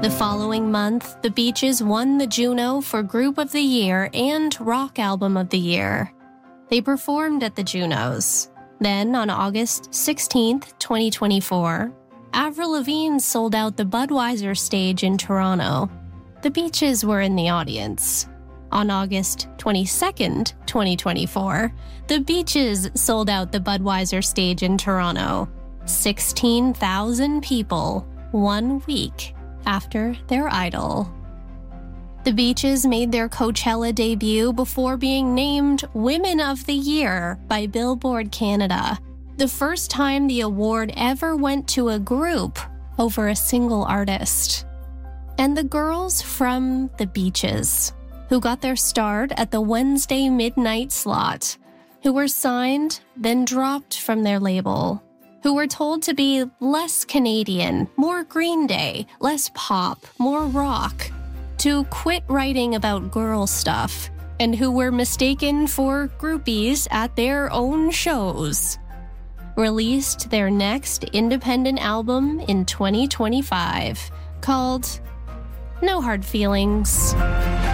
The following month, the Beaches won the Juno for Group of the Year and Rock Album of the Year. They performed at the Junos. Then, on August 16, 2024, Avril Lavigne sold out the Budweiser stage in Toronto. The Beaches were in the audience. On August 22, 2024, the Beaches sold out the Budweiser stage in Toronto. 16,000 people, 1 week after their idol. The Beaches made their Coachella debut before being named Women of the Year by Billboard Canada, the first time the award ever went to a group over a single artist. And the girls from the Beaches, who got their start at the Wednesday midnight slot, who were signed, then dropped from their label, who were told to be less Canadian, more Green Day, less pop, more rock, to quit writing about girl stuff, and who were mistaken for groupies at their own shows, released their next independent album in 2025 called No Hard Feelings.